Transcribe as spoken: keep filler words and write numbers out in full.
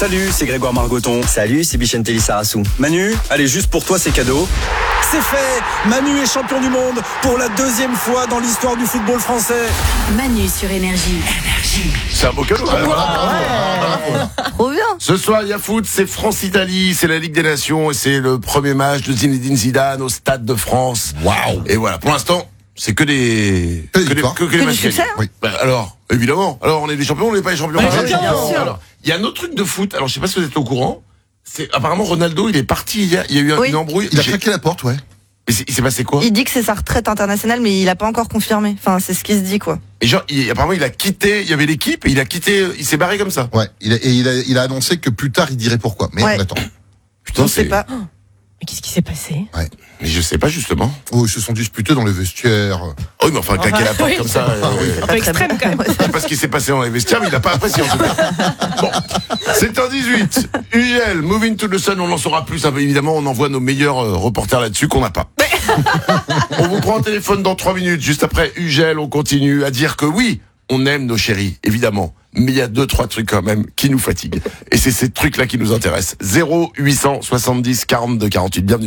Salut, c'est Grégoire Margoton. Salut, c'est Bichente Lissarassou. Manu, allez, juste pour toi, c'est cadeau. C'est fait! Manu est champion du monde pour la deuxième fois dans l'histoire du football français. Manu sur Énergie. C'est un beau cadeau. Ah, ouais. Ouais. Trop bien. Ce soir, il y a foot, c'est France-Italie, c'est la Ligue des Nations et c'est le premier match de Zinedine Zidane au Stade de France. Waouh. Et voilà, pour l'instant, c'est que des Que des que, des, victoires. que, que Que les du matchs succès, gagnés. hein. Oui. Bah, alors, évidemment. Alors, on est des champions, on n'est pas les champions. Ouais, Alors, bien sûr. alors, il y a un autre truc de foot. Alors, je sais pas si vous êtes au courant. C'est apparemment Ronaldo, il est parti hier. Il y a eu un- Oui. une embrouille. Il a J'ai- claqué la porte, ouais. Et c'est- il s'est passé quoi? Il dit que c'est sa retraite internationale, mais il a pas encore confirmé. Enfin, c'est ce qui se dit, quoi. Et genre, il, apparemment, il a quitté. Il y avait l'équipe et il a quitté. Il s'est barré comme ça. Ouais. Il a, et il a, il a annoncé que plus tard, il dirait pourquoi. Mais Ouais. on attend. Putain, On sait c'est- pas. Mais qu'est-ce qui s'est passé? Mais je sais pas justement. Oh, ils se sont disputés dans le vestiaire. Oh, mais enfin, claquer Enfin, la porte oui. comme ça. euh, Un peu extrême quand même. Je sais pas ce qui s'est passé dans les vestiaires, mais il a pas apprécié en tout cas. Bon, sept heures dix-huit. U G L, Moving to the Sun, on en saura plus. Un peu, évidemment, on envoie nos meilleurs euh, reporters là-dessus qu'on n'a pas. On vous prend un téléphone dans trois minutes. Juste après U G L, on continue à dire que oui, on aime nos chéris, évidemment. Mais il y a deux, trois trucs quand même qui nous fatiguent. Et c'est ces trucs-là qui nous intéressent. zéro huit cent soixante-dix quarante-deux quarante-huit. Bienvenue.